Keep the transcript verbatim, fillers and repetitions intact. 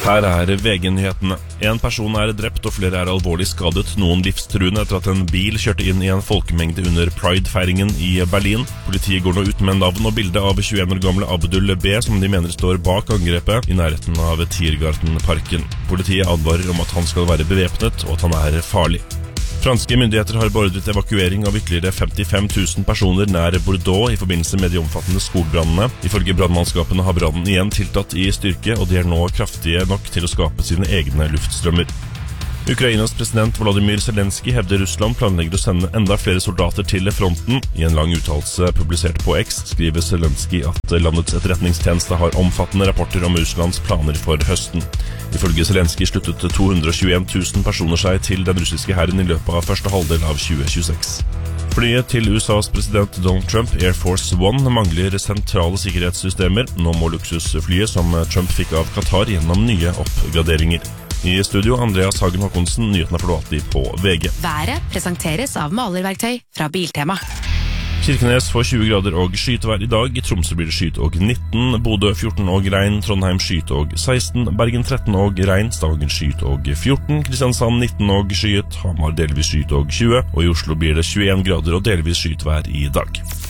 Her er V G-nyhetene. En person er drept og flere er alvorlig skadet, noen livstruende etter at en bil kjørte inn i en folkemengde under Pride-feiringen i Berlin. Politiet går nå ut med navn og bilde av tjueen år gamle Abdul B, som de mener står bak angrepet i nærheten av Tiergarten-parken. Politiet advarer om at han skal være bevæpnet og at han er farlig. Franske myndigheter har beordret evakuering av ytterligere femtifem tusen personer nær Bordeaux i forbindelse med de omfattende skogbrannene. Ifølge brannmannskapene har brannen igjen tiltatt i styrke, og de er nå kraftige nok til å skape sine egne luftstrømmer. Ukrainas president Volodymyr Zelensky hevder Russland planlegger å sende enda flere soldater til fronten. I en lang uttalelse publisert på X skriver Zelensky at landets etterretningstjeneste har omfattende rapporter om Russlands planer for høsten. Ifølge Zelensky sluttet to hundre og tjueen tusen personer seg til den russiske hæren i løpet av første halvdel av tjue tjueseks. Flyet til U S A's president Donald Trump, Air Force One, mangler sentrale sikkerhetssystemer. Nå må luksusflyet som Trump fikk av Qatar gjennom nye oppgraderinger. I studio, Andreas Hagen Håkonsen, nyhetene får du alltid på V G. Været presenteres av malerverktøy fra Biltema. Kirkenes får tjue grader og skytevær i dag. I Tromsø blir det skyt og nitten, Bodø fjorten og regn, Trondheim skyt og seksten, Bergen tretten og regn, Stavanger skyt og fjorten, Kristiansand nitten og skyet, Hamar delvis skyt og tjue, og i Oslo blir det tjueen grader og delvis skytevær i dag.